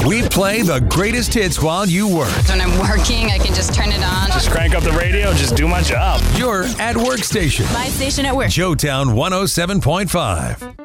We play the greatest hits while you work. When I'm working, I can just turn it on. Just crank up the radio, just do my job. You're at workstation. My station at work. Joetown 107.5.